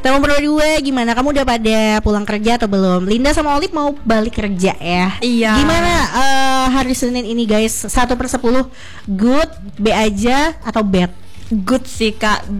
Teman berdua gimana? Kamu udah pada pulang kerja atau belum? Linda sama Olip mau balik kerja ya? Iya. Gimana hari Senin ini guys? 1/10 good, B aja atau bad? Good sih kak.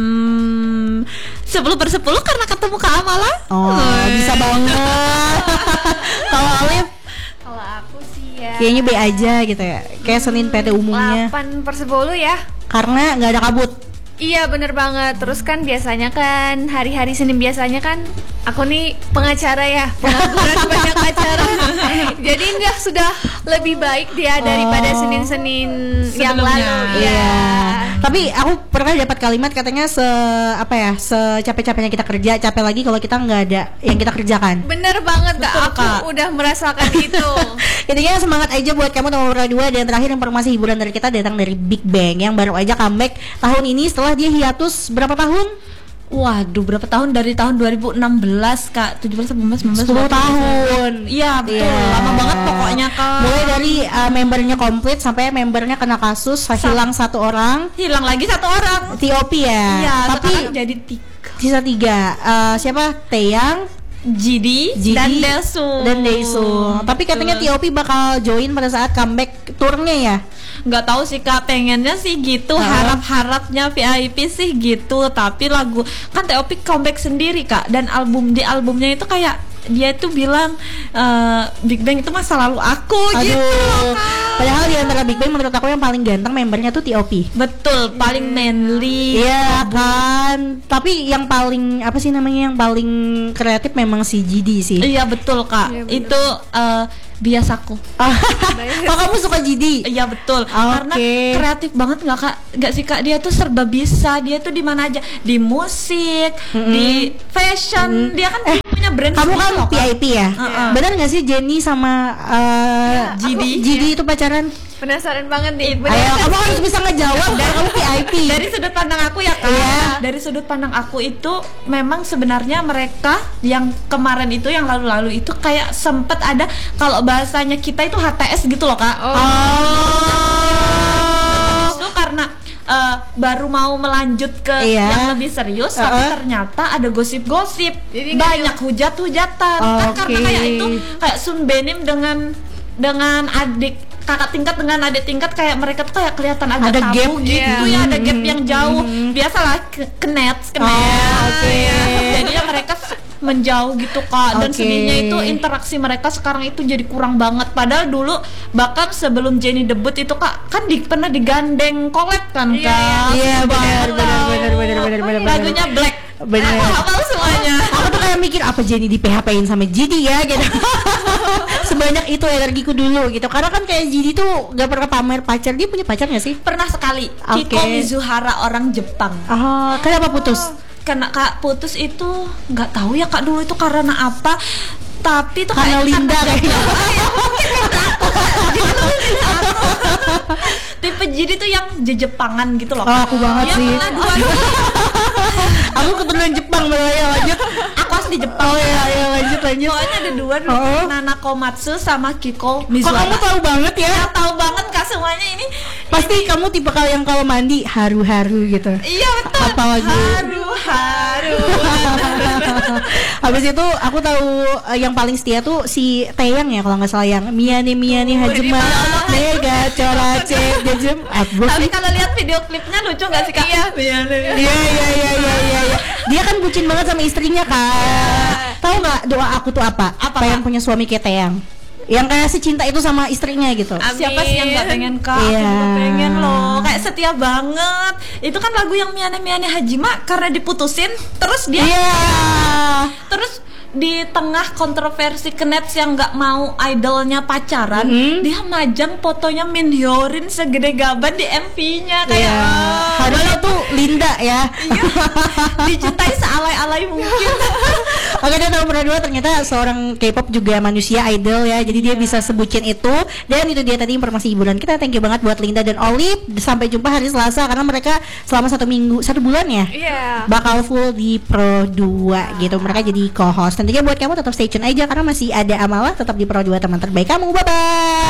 10/10 karena ketemu Kak Amala. Oh, bisa banget. Kalau Olip? Kalau aku sih ya Kayaknya B aja gitu ya. Kayak Senin PT umumnya. 8/10 ya. Karena nggak ada kabut. Iya bener banget. Terus kan biasanya kan hari-hari Senin biasanya kan aku nih pengacara ya, pengangguran banyak acara. Jadi enggak sudah lebih baik dia daripada Senin-Senin yang Sebelumnya. lalu. Iya. Tapi aku pernah dapat kalimat katanya secapek-capeknya kita kerja, capek lagi kalau kita nggak ada yang kita kerjakan. Bener banget Kak, Betul, aku Kak. udah merasakan itu. Intinya semangat aja buat kamu teman berdua. Dan terakhir informasi hiburan dari kita datang dari Big Bang yang baru aja comeback tahun ini setelah dia hiatus berapa tahun? Waduh, berapa tahun? Dari tahun 2016 kak, 17, 18, 19, 10 tahun. Iya betul, Iya. lama banget pokoknya kak. Mulai dari membernya komplit sampai membernya kena kasus, hilang satu orang, Hilang lagi satu orang. TOP ya. Iya, Tapi sekarang jadi 3. sisa 3. Siapa? Taeyang, Gidi dan Desu. Tapi katanya TOP bakal join pada saat comeback tournya ya. Nggak tahu sih kak, pengennya sih gitu, harapnya VIP sih gitu. Tapi lagu kan TOP comeback sendiri kak, dan di albumnya itu kayak dia itu bilang Big Bang itu masa lalu aku. Aduh. Gitu loh, Kak. Padahal di antara Big Bang menurut aku yang paling ganteng membernya tuh TOP. Betul, paling manly. Iya kan. Tapi yang paling apa sih namanya, yang paling kreatif memang si GD sih. Iya betul kak. Iya, bener. Itu biasaku. Oh, kamu suka GD? Iya betul. Oke. Karena kreatif banget nggak kak? Nggak sih kak? Dia tuh serba bisa. Dia tuh di mana aja. Di musik, di fashion. Dia kan punya brand. Kamu sendiri kan loh, Kak. VIP ya? Benar nggak sih Jenny sama GD itu pacaran? Penasaran banget nih. Ayo, kamu harus bisa ngejawab dan kamu VIP. Dari sudut pandang aku ya kak. Iya. Dari sudut pandang aku itu memang sebenarnya mereka yang kemarin itu, yang lalu-lalu itu kayak sempet ada, kalau bahasanya kita itu HTS gitu loh kak. Itu karena baru mau melanjut ke yang lebih serius, tapi ternyata ada gosip-gosip, Jadi banyak hujat-hujatan kan, karena kayak itu kayak Sun Benim dengan adik kakak tingkat dengan adik tingkat, kayak mereka tuh kayak kelihatan agak Ada tabu gap gitu ya, ada gap yang jauh. Biasalah kenet. Jadinya mereka menjauh gitu kak. Dan sedihnya itu interaksi mereka sekarang itu jadi kurang banget. Padahal dulu bahkan sebelum Jennie debut itu kak kan pernah digandeng collab kan kak. Iya benar. Lagunya Black. Bener. Aku hafal semuanya. Aku tuh kayak mikir apa Jenny di PHP-in sama GD ya gitu. Sebanyak itu energiku dulu gitu. Karena kan kayak GD tuh gak pernah pamer pacar. Dia punya pacar gak sih? Pernah sekali. Kiko Mizuhara, orang Jepang. Kenapa putus? Karena kak putus itu nggak tahu ya kak dulu itu karena apa. Tapi itu Karena Linda kayaknya. Tipe Gidi tuh yang Jepangan gitu loh. Aku banget sih. Dia pernah Aku keturunan Jepang ya, lanjut. Aku asli Jepang. Iya lanjut. Pokoknya ada dua dulu, Nana Komatsu sama Kiko Mizuhara. Kok kamu tahu banget ya? Ya, tahu banget kak semuanya ini. Pasti kamu tipe yang kalau mandi haru-haru gitu. Iya betul. Apa lagi? Haru. Habis itu aku tahu yang paling setia tuh si Taeyang ya kalau nggak salah, yang Miyane Hajima Mega Corace Jejem. Tapi kalau lihat video klipnya lucu nggak sih kak? Iya. Dia kan bucin banget sama istrinya kak. Tahu nggak doa aku tuh apa? Pengen punya suami kayak Taeyang, yang kayak si cinta itu sama istrinya gitu. Siapa sih yang nggak pengen kak? Aku juga pengen loh. Kayak setia banget. Itu kan lagu yang Miyane Hajima karena diputusin, terus dia terus di tengah kontroversi Knets yang nggak mau idolnya pacaran, dia majang fotonya Min Hyorin segede gaban di MV-nya kayak harusnya tuh Linda ya. dicintai sealai-alai mungkin. Oke, dan nomor 2 ternyata seorang K-pop juga manusia, idol ya. Jadi dia bisa sebutin itu. Dan itu dia tadi informasi hiburan kita. Thank you banget buat Linda dan Olip. Sampai jumpa hari Selasa karena mereka selama 1 bulan ya. Bakal full di Pro 2 gitu. Mereka jadi co-host. Tentunya buat kamu tetap stay tune aja karena masih ada Amala tetap di Pro 2, teman terbaik kamu. Bye bye.